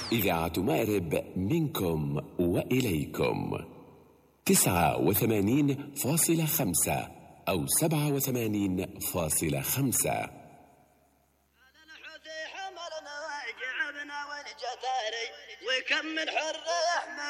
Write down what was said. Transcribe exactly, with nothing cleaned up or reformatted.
إذاعة مأرب منكم وإليكم تسعة وثمانين فاصلة خمسة أو سبعة وثمانين فاصلة خمسة. وكم من حر